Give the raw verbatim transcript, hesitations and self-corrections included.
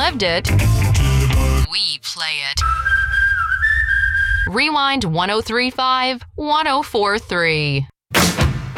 lived it, we play it. Rewind one oh three point five, one oh four point three.